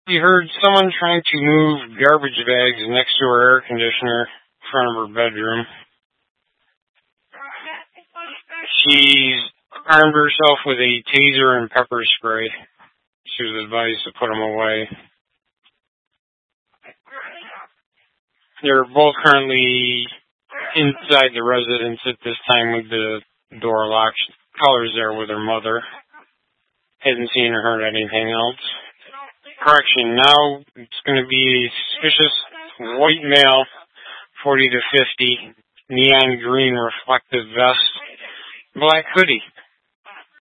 We heard someone trying to move garbage bags next to her air conditioner in front of her bedroom. She's armed herself with a taser and pepper spray. She was advised to put them away. They're both currently inside the residence at this time with the door locked. Caller's there with her mother. Hasn't seen or heard anything else. Correction, now it's going to be a suspicious white male, 40 to 50, neon green reflective vest, black hoodie.